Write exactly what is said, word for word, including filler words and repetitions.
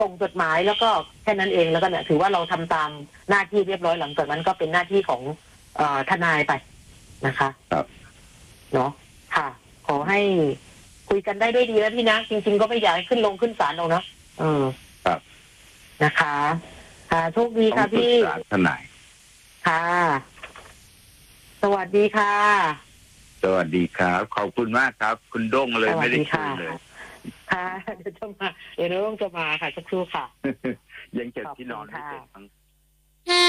ส่งจดหมายแล้วก็แค่นั้นเองแล้วก็เนี่ยถือว่าเราทำตามหน้าที่เรียบร้อยหลังจากนั้นก็เป็นหน้าที่ของเอ่อทนายไปนะคะครับเนาะค่ะ ขอให้คุยกันได้ด้วยดีแล้วพี่นะจริงๆก็ไม่อยากให้ขึ้นลงขึ้นศาลหรอกนะเออครับนะคะค่ะโชคดีค่ะพี่ทนายค่ะสวัสดีค่ะสวัสดีครับขอบคุณมากครับคุณด้งเลยไม่ได้คุยเลยค่ะเดี๋ยวจะมาเดี๋ยวน้องจะมาค่ะสักครู่ค่ะยังเก็บที่นอนไม่เสร็จ